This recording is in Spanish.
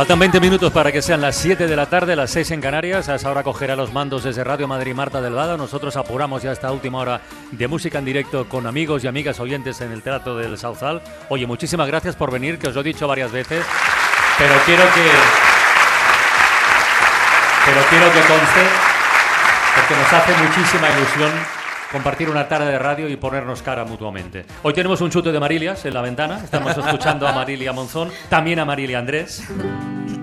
Faltan 20 minutos para que sean las 7 de la tarde, las 6 en Canarias. A esa hora cogerá los mandos desde Radio Madrid Marta del Vado. Nosotros apuramos ya esta última hora de música en directo con amigos y amigas oyentes en el Teatro del Sauzal. Oye, muchísimas gracias por venir, que os lo he dicho varias veces, pero quiero que conste, porque nos hace muchísima ilusión compartir una tarde de radio y ponernos cara mutuamente. Hoy tenemos un chute de Marilias en la ventana. Estamos escuchando a Marilia Monzón, también a Marilia Andrés.